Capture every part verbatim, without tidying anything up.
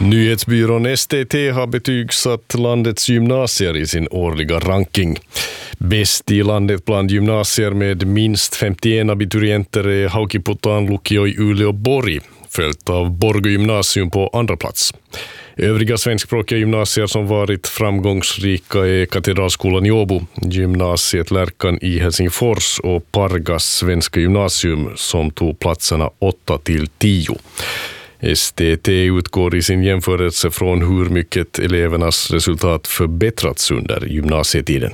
Nyhetsbyrån S T T har betygsatt landets gymnasier i sin årliga ranking. Bäst i landet bland gymnasier med minst femtioen abiturienter är Haukiputaan lukio i Uleåborg, följt av Borgå gymnasium på andra plats. Övriga svenskspråkiga gymnasier som varit framgångsrika är Katedralskolan i Åbo, gymnasiet Lärkan i Helsingfors och Pargas svenska gymnasium som tog platserna åtta till tio. S T T utgår i sin jämförelse från hur mycket elevernas resultat förbättrats under gymnasietiden.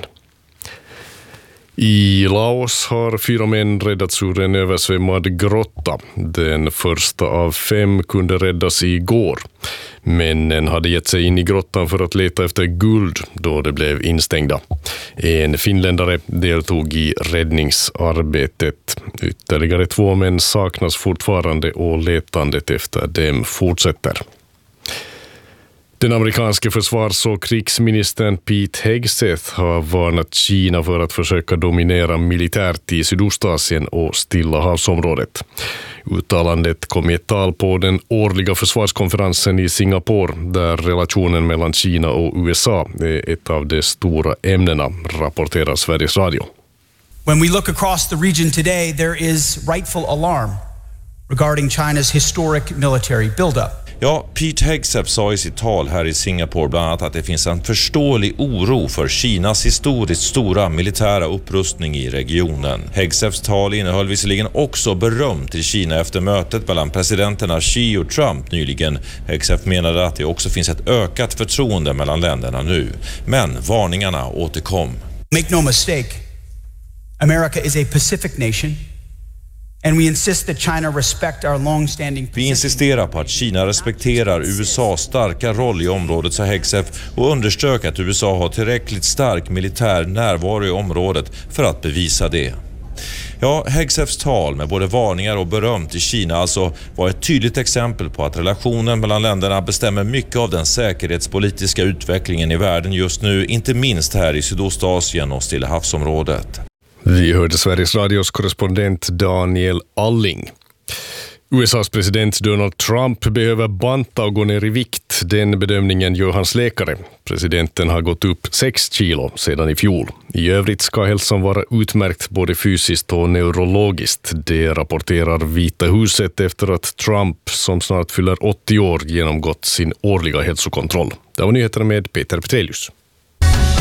I Laos har fyra män räddats ur en översvämmad grotta. Den första av fem kunde räddas igår. Männen hade gett sig in i grottan för att leta efter guld då det blev instängda. En finländare deltog i räddningsarbetet. Ytterligare två män saknas fortfarande och letandet efter dem fortsätter. Den amerikanske försvars- och krigsministern Pete Hegseth har varnat Kina för att försöka dominera militärt i Sydostasien och Stilla havsområdet. Uttalandet kom i ett tal på den årliga försvarskonferensen i Singapore där relationen mellan Kina och U S A är ett av de stora ämnena, rapporterar Sveriges Radio. When we look across the region today, there is rightful alarm regarding China's historic military buildup. Ja, Pete Hegseth sa i sitt tal här i Singapore bland annat att det finns en förståelig oro för Kinas historiskt stora militära upprustning i regionen. Hegseths tal innehöll visserligen också beröm till Kina efter mötet mellan presidenterna Xi och Trump nyligen. Hegseth menade att det också finns ett ökat förtroende mellan länderna nu. Men varningarna återkom. Make no mistake, America is a Pacific nation. And we insist that China respect our long-standing Vi insisterar på att Kina respekterar U S A:s starka roll i området, sa Hegseth, och underströk att U S A har tillräckligt stark militär närvaro i området för att bevisa det. Ja, Hegseths tal med både varningar och beröm till Kina alltså var ett tydligt exempel på att relationen mellan länderna bestämmer mycket av den säkerhetspolitiska utvecklingen i världen just nu, inte minst här i Sydostasien och Stilla havsområdet. Vi hörde Sveriges Radios korrespondent Daniel Alling. U S A:s president Donald Trump behöver banta och gå ner i vikt. Den bedömningen gör hans läkare. Presidenten har gått upp sex kilo sedan i fjol. I övrigt ska hälsan vara utmärkt både fysiskt och neurologiskt. Det rapporterar Vita huset efter att Trump, som snart fyller åttio år, genomgått sin årliga hälsokontroll. Det var nyheterna med Peter Petrelius.